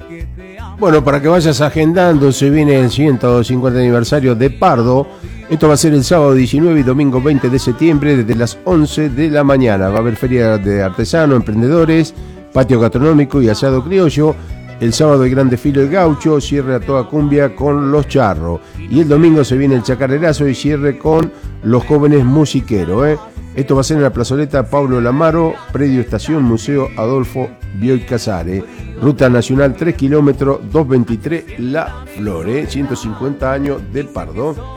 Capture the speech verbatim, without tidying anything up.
Bueno, para que vayas agendando, se viene el ciento cincuenta aniversario de Pardo. Esto va a ser el sábado diecinueve y domingo veinte de septiembre desde las once de la mañana. Va a haber feria de artesanos, emprendedores, patio gastronómico y asado criollo. El sábado el gran desfile del gaucho, cierre a toda cumbia con los charros. Y el domingo se viene el chacarerazo y cierre con los jóvenes musiqueros. ¿eh? Esto va a ser en la plazoleta Pablo Lamaro, predio estación Museo Adolfo Bioy Casares. Ruta Nacional tres kilómetros, doscientos veintitrés La Flor, ¿eh? ciento cincuenta años del Pardo.